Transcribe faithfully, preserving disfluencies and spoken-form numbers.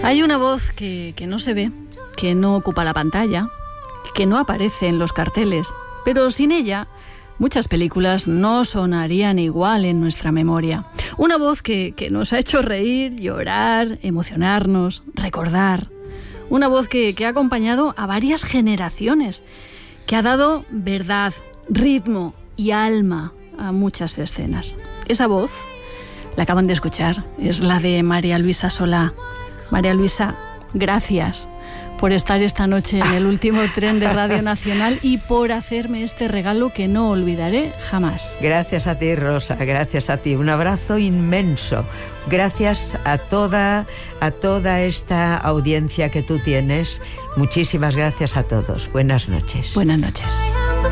Hay una voz que, que no se ve, que no ocupa la pantalla, que no aparece en los carteles, pero sin ella muchas películas no sonarían igual en nuestra memoria. Una voz que, que nos ha hecho reír, llorar, emocionarnos, recordar. Una voz que, que ha acompañado a varias generaciones, que ha dado verdad, ritmo y alma a muchas escenas. Esa voz, la acaban de escuchar, es la de María Luisa Solá. María Luisa, gracias por estar esta noche en el último tren de Radio Nacional y por hacerme este regalo que no olvidaré jamás. Gracias a ti, Rosa, gracias a ti. Un abrazo inmenso. Gracias a toda, a toda esta audiencia que tú tienes. Muchísimas gracias a todos. Buenas noches. Buenas noches.